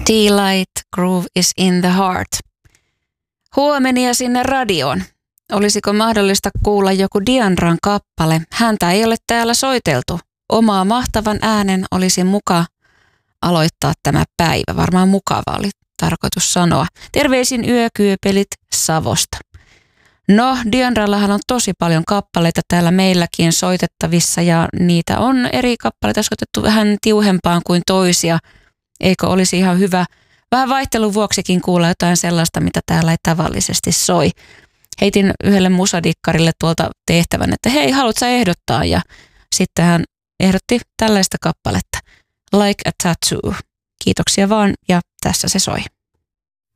Delight, groove is in the heart. Huomenia sinne radioon. Olisiko mahdollista kuulla joku Diandran kappale? Häntä ei ole täällä soiteltu. Omaa mahtavan äänen olisi muka aloittaa tämä päivä. Varmaan mukava oli tarkoitus sanoa. Terveisin Yökyypelit Savosta. No, Diandrallahan on tosi paljon kappaleita täällä meilläkin soitettavissa ja niitä on eri kappaleita soitettu vähän tiuhempaan kuin toisia. Eikö olisi ihan hyvä vähän vaihtelun vuoksikin kuulla jotain sellaista, mitä täällä ei tavallisesti soi. Heitin yhdelle musadikkarille tuolta tehtävän, että hei, haluatko sä ehdottaa? Ja sitten hän ehdotti tällaista kappaletta. Like a Tattoo. Kiitoksia vaan ja tässä se soi.